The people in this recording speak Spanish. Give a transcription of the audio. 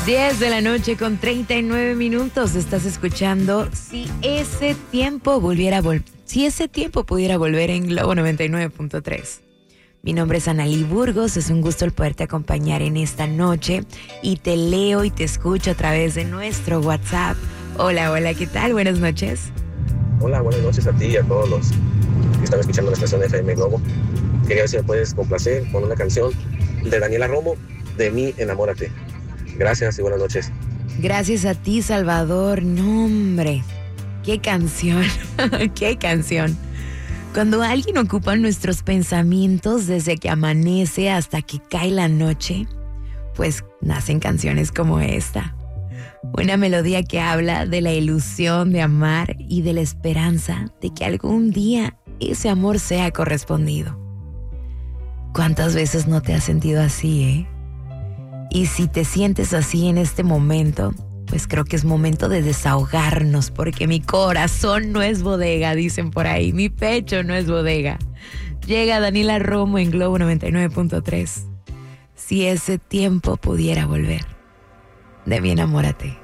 10 de la noche con 39 minutos. Estás escuchando Si ese tiempo pudiera volver en Globo 99.3. Mi nombre es Analí Burgos. Es un gusto el poderte acompañar en esta noche. Y te leo y te escucho a través de nuestro WhatsApp. Hola, ¿qué tal? Buenas noches. Hola, buenas noches a ti y a todos los que están escuchando la estación FM Globo. Quería ver si me puedes complacer con una canción de Daniela Romo, De mí enamórate. Gracias y buenas noches. Gracias a ti, Salvador. No, hombre, qué canción, qué canción. Cuando alguien ocupa nuestros pensamientos desde que amanece hasta que cae la noche, pues nacen canciones como esta. Una melodía que habla de la ilusión de amar y de la esperanza de que algún día ese amor sea correspondido. ¿Cuántas veces no te has sentido así, Y si te sientes así en este momento, pues creo que es momento de desahogarnos, porque mi corazón no es bodega, dicen por ahí, mi pecho no es bodega. Llega Daniela Romo en Globo 99.3. Si ese tiempo pudiera volver, de mí enamórate.